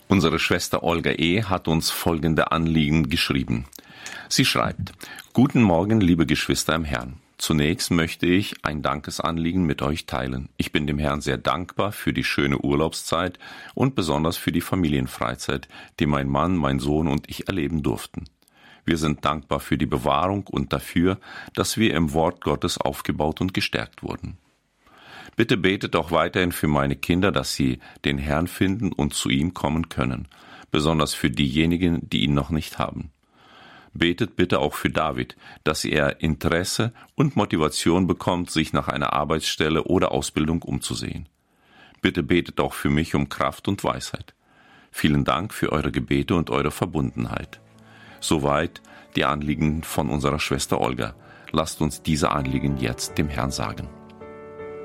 Unsere Schwester Olga E. hat uns folgende Anliegen geschrieben. Sie schreibt: Guten Morgen, liebe Geschwister im Herrn. Zunächst möchte ich ein Dankesanliegen mit euch teilen. Ich bin dem Herrn sehr dankbar für die schöne Urlaubszeit und besonders für die Familienfreizeit, die mein Mann, mein Sohn und ich erleben durften. Wir sind dankbar für die Bewahrung und dafür, dass wir im Wort Gottes aufgebaut und gestärkt wurden. Bitte betet auch weiterhin für meine Kinder, dass sie den Herrn finden und zu ihm kommen können, besonders für diejenigen, die ihn noch nicht haben. Betet bitte auch für David, dass er Interesse und Motivation bekommt, sich nach einer Arbeitsstelle oder Ausbildung umzusehen. Bitte betet auch für mich um Kraft und Weisheit. Vielen Dank für eure Gebete und eure Verbundenheit. Soweit die Anliegen von unserer Schwester Olga. Lasst uns diese Anliegen jetzt dem Herrn sagen.